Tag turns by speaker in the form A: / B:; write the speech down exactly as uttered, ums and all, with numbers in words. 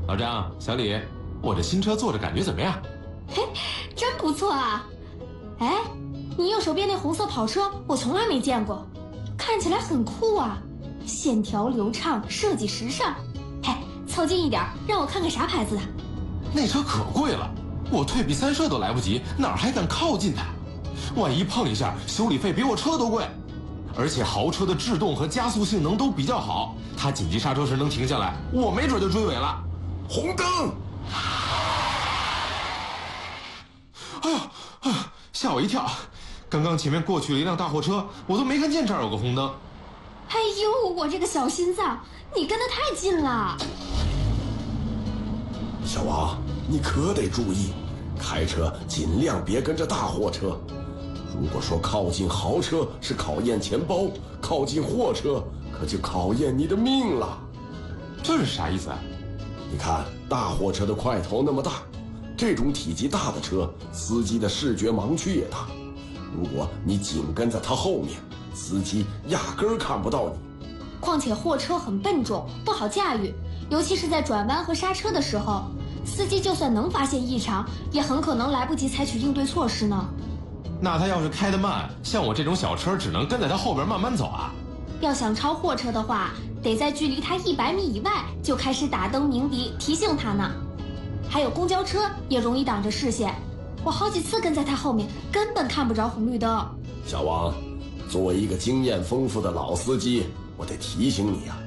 A: 老张、小李，我这新车坐着感觉怎么样？
B: 嘿，真不错啊！哎，你右手边那红色跑车我从来没见过，看起来很酷啊，线条流畅，设计时尚。嘿，凑近一点，让我看看啥牌子的。
A: 那车可贵了，我退避三舍都来不及，哪儿还敢靠近它？万一碰一下，修理费比我车都贵。而且豪车的制动和加速性能都比较好，它紧急刹车时能停下来，我没准就追尾了。
C: 红灯！
A: 哎呀，哎呀，吓我一跳！刚刚前面过去了一辆大货车，我都没看见这儿有个红灯。
B: 哎呦，我这个小心脏，你跟得太近了。
C: 小王，你可得注意，开车尽量别跟着大货车。如果说靠近豪车是考验钱包，靠近货车可就考验你的命了。
A: 这是啥意思啊？
C: 你看大货车的块头那么大，这种体积大的车，司机的视觉盲区也大。如果你紧跟在他后面，司机压根儿看不到你。
B: 况且货车很笨重，不好驾驭，尤其是在转弯和刹车的时候，司机就算能发现异常，也很可能来不及采取应对措施呢。
A: 那他要是开得慢，像我这种小车只能跟在他后边慢慢走啊。
B: 要想超货车的话，得在距离他一百米以外就开始打灯鸣笛提醒他呢。还有公交车也容易挡着视线，我好几次跟在他后面，根本看不着红绿灯。
C: 小王，作为一个经验丰富的老司机，我得提醒你啊，